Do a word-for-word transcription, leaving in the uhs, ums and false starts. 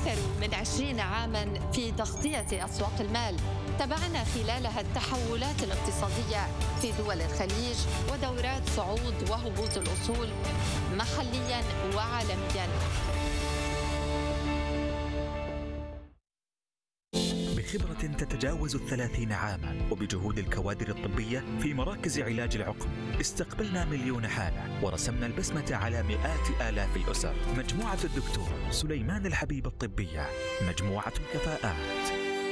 أكثر من عشرين عاماً في تغطية أسواق المال. تابعنا خلالها التحولات الاقتصادية في دول الخليج ودورات صعود وهبوط الأصول محلياً وعالمياً. بخبرة تتجاوز الثلاثين عاماً وبجهود الكوادر الطبية في مراكز علاج العقم، استقبلنا مليون حالة ورسمنا البسمة على مئات آلاف الأسر. مجموعة الدكتور سليمان الحبيب الطبية، مجموعة كفاءات.